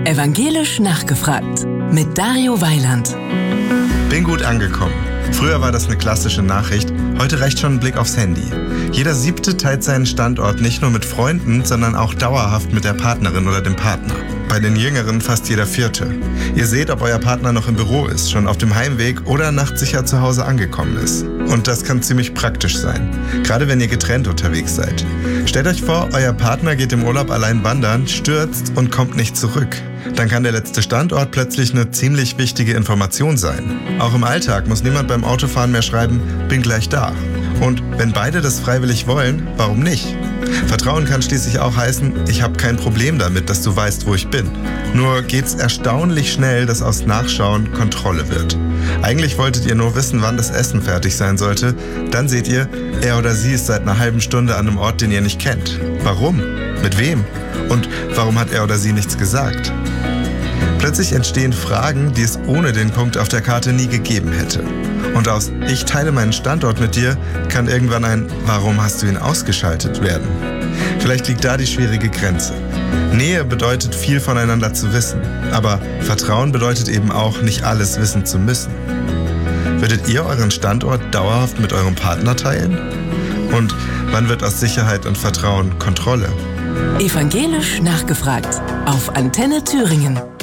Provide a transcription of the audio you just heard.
Evangelisch nachgefragt mit Dario Weiland. Bin gut angekommen. Früher war das eine klassische Nachricht, heute reicht schon ein Blick aufs Handy. Jeder 7. teilt seinen Standort nicht nur mit Freunden, sondern auch dauerhaft mit der Partnerin oder dem Partner. Bei den Jüngeren fast jeder 4. Ihr seht, ob euer Partner noch im Büro ist, schon auf dem Heimweg oder nachtsicher zu Hause angekommen ist. Und das kann ziemlich praktisch sein, gerade wenn ihr getrennt unterwegs seid. Stellt euch vor, euer Partner geht im Urlaub allein wandern, stürzt und kommt nicht zurück. Dann kann der letzte Standort plötzlich eine ziemlich wichtige Information sein. Auch im Alltag muss niemand beim Autofahren mehr schreiben, bin gleich da. Und wenn beide das freiwillig wollen, warum nicht? Vertrauen kann schließlich auch heißen, ich habe kein Problem damit, dass du weißt, wo ich bin. Nur geht's erstaunlich schnell, dass aus Nachschauen Kontrolle wird. Eigentlich wolltet ihr nur wissen, wann das Essen fertig sein sollte. Dann seht ihr, er oder sie ist seit einer halben Stunde an einem Ort, den ihr nicht kennt. Warum? Mit wem? Und warum hat er oder sie nichts gesagt? Plötzlich entstehen Fragen, die es ohne den Punkt auf der Karte nie gegeben hätte. Und aus "Ich teile meinen Standort mit dir" kann irgendwann ein "Warum hast du ihn ausgeschaltet" werden. Vielleicht liegt da die schwierige Grenze. Nähe bedeutet, viel voneinander zu wissen. Aber Vertrauen bedeutet eben auch, nicht alles wissen zu müssen. Würdet ihr euren Standort dauerhaft mit eurem Partner teilen? Und wann wird aus Sicherheit und Vertrauen Kontrolle? Evangelisch nachgefragt auf Antenne Thüringen.